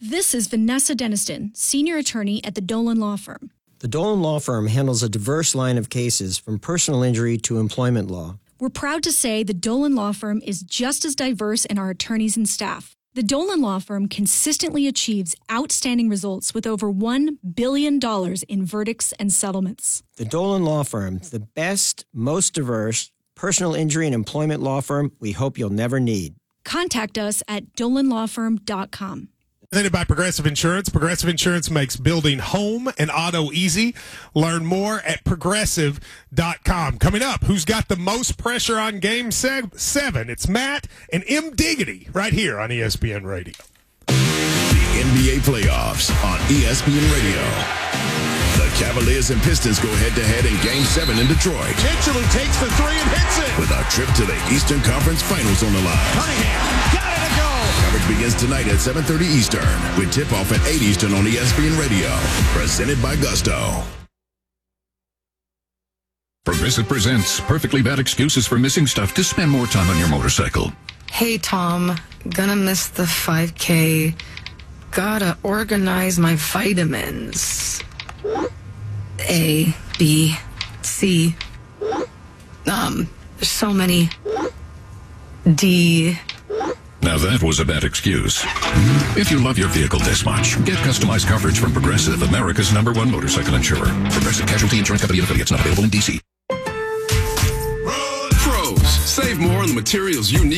This is Vanessa Deniston, senior attorney at the Dolan Law Firm. The Dolan Law Firm handles a diverse line of cases from personal injury to employment law. We're proud to say the Dolan Law Firm is just as diverse in our attorneys and staff. The Dolan Law Firm consistently achieves outstanding results with over $1 billion in verdicts and settlements. The Dolan Law Firm, the best, most diverse personal injury and employment law firm we hope you'll never need. Contact us at dolanlawfirm.com. Presented by Progressive Insurance. Progressive Insurance makes building home and auto easy. Learn more at progressive.com. Coming up, who's got the most pressure on Game 7? It's Matt and M. Diggity right here on ESPN Radio. The NBA playoffs on ESPN Radio. The Cavaliers and Pistons go head-to-head in Game 7 in Detroit. Mitchell who takes the three and hits it. With a trip to the Eastern Conference Finals on the line. Cunningham got it to go. Coverage begins tonight at 7:30 Eastern with tip-off at 8 Eastern on ESPN Radio. Presented by Gusto. Progressive presents Perfectly Bad Excuses for Missing Stuff to Spend More Time on Your Motorcycle. Hey, Tom. Gonna miss the 5K. Gotta organize my vitamins. A, B, C. There's so many. D. Now that was a bad excuse. If you love your vehicle this much, get customized coverage from Progressive, America's #1 motorcycle insurer. Progressive Casualty Insurance Company and affiliates, not available in D.C. Pros, save more on the materials you need.